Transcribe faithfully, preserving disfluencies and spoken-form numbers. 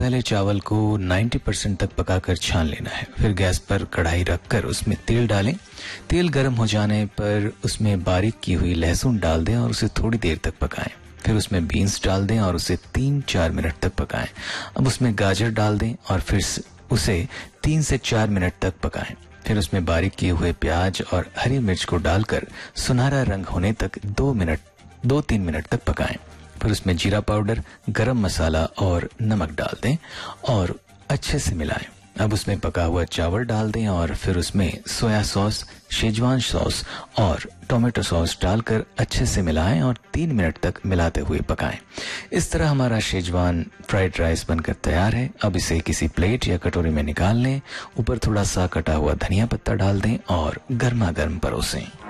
पहले चावल को नब्बे परसेंट तक पकाकर छान लेना है। फिर गैस पर कढ़ाई रखकर उसमें तेल डालें। तेल गर्म हो जाने पर उसमें बारीक की हुई लहसुन डाल दें और उसे थोड़ी देर तक पकाएं। फिर उसमें बीन्स डाल दें और उसे तीन चार मिनट तक पकाएं। अब उसमें गाजर डाल दें और फिर उसे तीन से चार मिनट तक पकाएं। फिर उसमें बारीक किए हुए प्याज और हरी मिर्च को डालकर सुनहरा रंग होने तक दो मिनट दो तीन मिनट तक पकाएं। फिर उसमें जीरा पाउडर, गरम मसाला और नमक डाल दें और अच्छे से मिलाएं। अब उसमें पका हुआ चावल डाल दें और फिर उसमें सोया सॉस, शेजवान सॉस और टोमेटो सॉस डालकर अच्छे से मिलाएं और तीन मिनट तक मिलाते हुए पकाएं। इस तरह हमारा शेजवान फ्राइड राइस बनकर तैयार है। अब इसे किसी प्लेट या कटोरी में निकाल लें। ऊपर थोड़ा सा कटा हुआ धनिया पत्ता डाल दें और गर्मा गर्म परोसें।